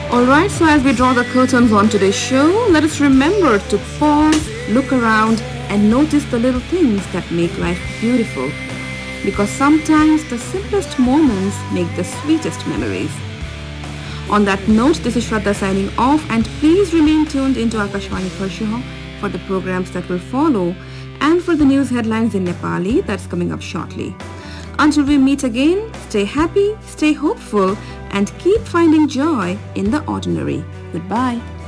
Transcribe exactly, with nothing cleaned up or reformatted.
Alright, so as we draw the curtains on today's show, let us remember to pause, look around, and notice the little things that make life beautiful. Because sometimes the simplest moments make the sweetest memories. On that note, this is Shraddha signing off, and please remain tuned into Akashvani Kharshaho for the programs that will follow and for the news headlines in Nepali that's coming up shortly. Until we meet again, stay happy, stay hopeful, and keep finding joy in the ordinary. Goodbye.